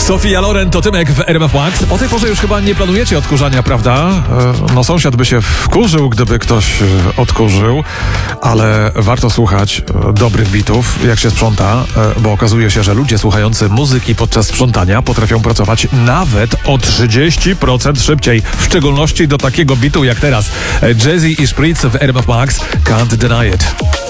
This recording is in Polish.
Sofia Loren to Tymek w RMF Max. O tej porze już chyba nie planujecie odkurzania, prawda? No sąsiad by się wkurzył, gdyby ktoś odkurzył, ale warto słuchać dobrych bitów, jak się sprząta, bo okazuje się, że ludzie słuchający muzyki podczas sprzątania potrafią pracować nawet o 30% szybciej, w szczególności do takiego bitu jak teraz. Jazzy i Spritz w RMF Max, Can't Deny It.